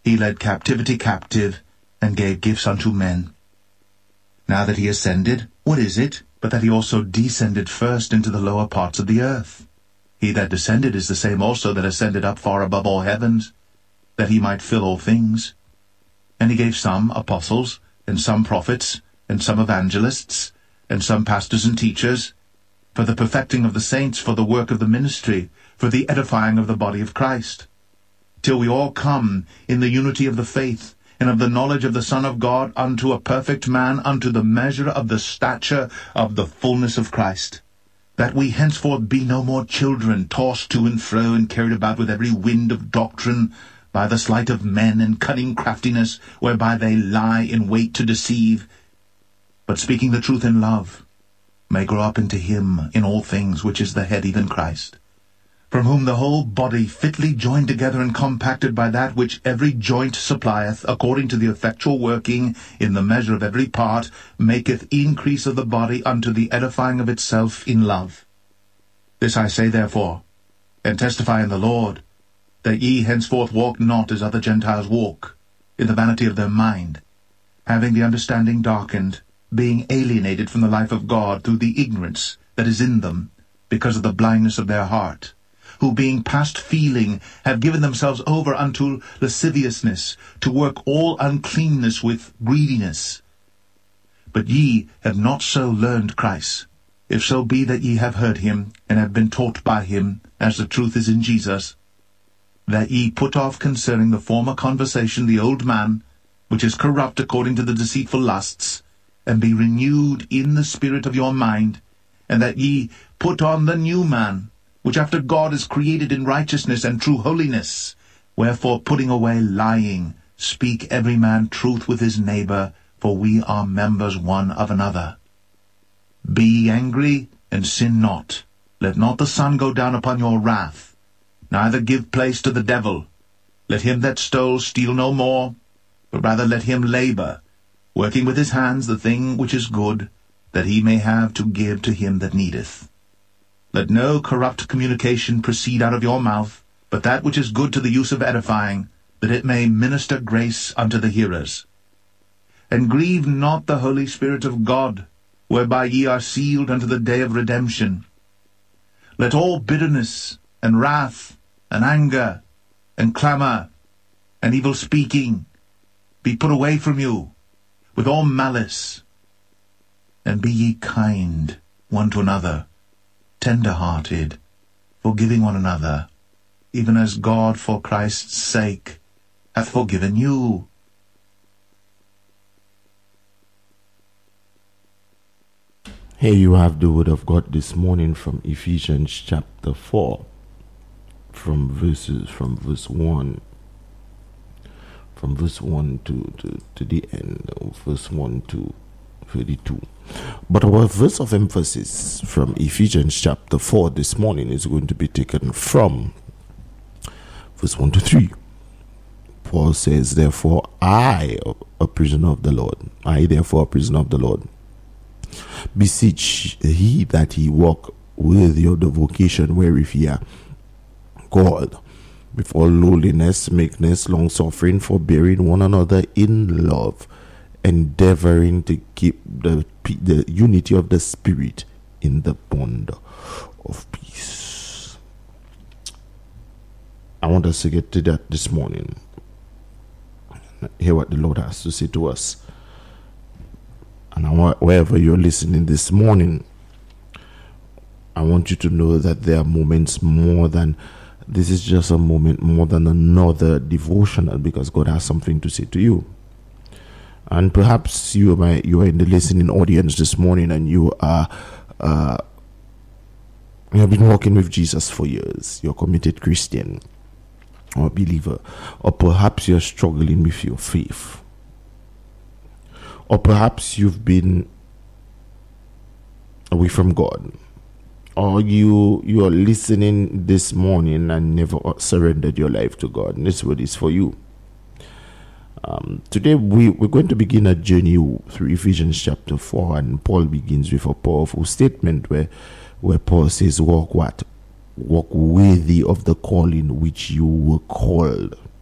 He led captivity captive, and gave gifts unto men. Now that he ascended, what is it but that he also descended first into the lower parts of the earth? He that descended is the same also that ascended up far above all heavens, that he might fill all things. And he gave some apostles, and some prophets, and some evangelists, and some pastors and teachers, for the perfecting of the saints, for the work of the ministry, for the edifying of the body of Christ, till we all come in the unity of the faith, and of the knowledge of the Son of God, unto a perfect man, unto the measure of the stature of the fullness of Christ, that we henceforth be no more children, tossed to and fro, and carried about with every wind of doctrine, by the sleight of men and cunning craftiness, whereby they lie in wait to deceive, but speaking the truth in love, may grow up into him in all things, which is the head, even Christ, from whom the whole body, fitly joined together and compacted by that which every joint supplieth, according to the effectual working in the measure of every part, maketh increase of the body unto the edifying of itself in love. This I say therefore, and testify in the Lord, that ye henceforth walk not as other Gentiles walk, in the vanity of their mind, having the understanding darkened, being alienated from the life of God through the ignorance that is in them, because of the blindness of their heart, who being past feeling have given themselves over unto lasciviousness, to work all uncleanness with greediness. But ye have not so learned Christ, if so be that ye have heard him, and have been taught by him, as the truth is in Jesus, that ye put off concerning the former conversation the old man, which is corrupt according to the deceitful lusts, and be renewed in the spirit of your mind, and that ye put on the new man, which after God is created in righteousness and true holiness. Wherefore, putting away lying, speak every man truth with his neighbor, for we are members one of another. Be ye angry, and sin not. Let not the sun go down upon your wrath, neither give place to the devil. Let him that stole steal no more, but rather let him labor, working with his hands the thing which is good, that he may have to give to him that needeth. Let no corrupt communication proceed out of your mouth, but that which is good to the use of edifying, that it may minister grace unto the hearers. And grieve not the Holy Spirit of God, whereby ye are sealed unto the day of redemption. Let all bitterness, and wrath, and anger, and clamour, and evil speaking be put away from you, with all malice. And be ye kind one to another, tender-hearted, forgiving one another, even as God for Christ's sake hath forgiven you. Here you have the word of God this morning from Ephesians chapter 4, from verse 1 to the end of verse 1 to 32. But our verse of emphasis from Ephesians chapter 4 this morning is going to be taken from verse 1 to 3. Paul says, therefore I, a prisoner of the Lord, beseech he that he walk worthy of the vocation wherewith ye are called, with all lowliness, meekness, long-suffering, forbearing one another in love, endeavoring to keep the unity of the Spirit in the bond of peace. I want us to get to that this morning. Hear what the Lord has to say to us. And wherever you're listening this morning, I want you to know that there are moments more than this is just a moment more than another devotional, because God has something to say to you. And perhaps you are in the listening audience this morning, and you have been walking with Jesus for years. You're a committed Christian or believer, or perhaps you're struggling with your faith. Or perhaps you've been away from God, or you are listening this morning and never surrendered your life to God. And this word is for you. Today we're going to begin a journey through Ephesians chapter 4, and Paul begins with a powerful statement where Paul says, walk worthy of the calling which you were called.